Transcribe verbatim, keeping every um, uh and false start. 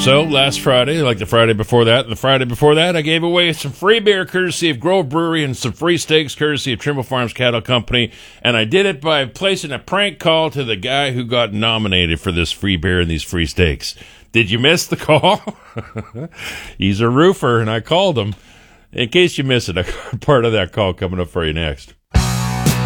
So, last Friday, like the Friday before that, and the Friday before that, I gave away some free beer courtesy of Grove Brewery and some free steaks courtesy of Trimble Farms Cattle Company. And I did it by placing a prank call to the guy who got nominated for this free beer and these free steaks. Did you miss the call? He's a roofer, and I called him. In case you miss it, I got part of that call coming up for you next.